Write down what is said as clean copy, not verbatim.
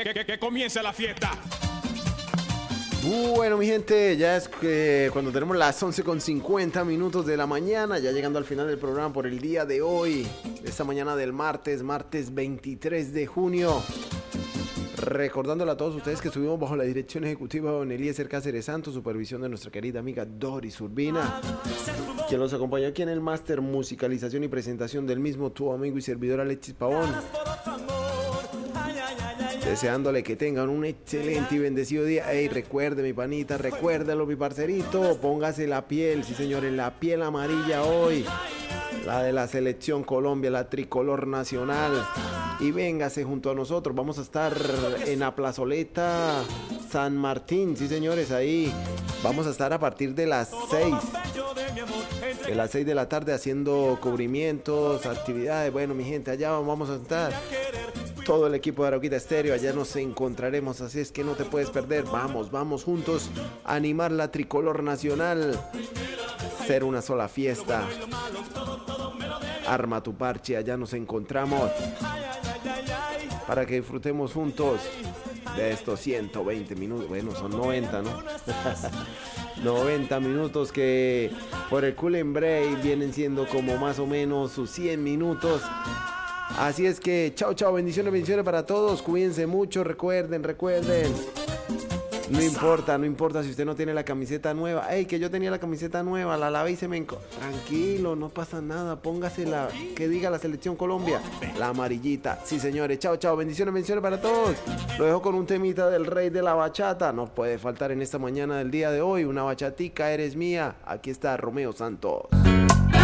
Que comience la fiesta. Bueno, mi gente, ya es cuando tenemos las 11:50 de la mañana, ya llegando al final del programa por el día de hoy, esta mañana del martes 23 de junio. Recordándole a todos ustedes que estuvimos bajo la dirección ejecutiva de don Eliezer Cáceres Santos, supervisión de nuestra querida amiga Doris Urbina, quien nos acompañó aquí en el máster, musicalización y presentación del mismo, tu amigo y servidor Alexis Pavón. Deseándole que tengan un excelente y bendecido día. Ey, recuerde, mi panita, recuérdalo, mi parcerito. Póngase la piel, sí señores, la piel amarilla hoy. La de la selección Colombia, la tricolor nacional. Y véngase junto a nosotros. Vamos a estar en la plazoleta San Martín, sí señores, ahí. Vamos a estar a partir de las 6. De las 6 de la tarde haciendo cubrimientos, actividades. Bueno, mi gente, allá vamos a estar. Todo el equipo de Arauquita Estéreo, allá nos encontraremos, así es que no te puedes perder. Vamos juntos a animar la tricolor nacional. Ser una sola fiesta. Arma tu parche, allá nos encontramos. Para que disfrutemos juntos de estos 120 minutos. Bueno, son 90, ¿no? 90 minutos que por el Cool and Break vienen siendo como más o menos sus 100 minutos. Así es que chao, bendiciones para todos, cuídense mucho, recuerden. No importa si usted no tiene la camiseta nueva. Ey, que yo tenía la camiseta nueva, la lavé y se me tranquilo, no pasa nada, póngasela, que diga la selección Colombia, la amarillita. Sí, señores, chao, bendiciones para todos. Lo dejo con un temita del rey de la bachata, no puede faltar en esta mañana del día de hoy, una bachatica, eres mía. Aquí está Romeo Santos.